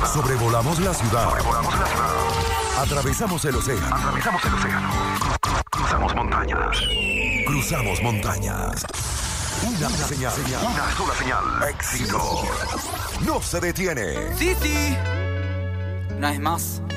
Sobrevolamos la ciudad. Atravesamos el océano. Cruzamos montañas. Una señal. Una sola señal. Éxito. No se detiene. Sí. Una vez más.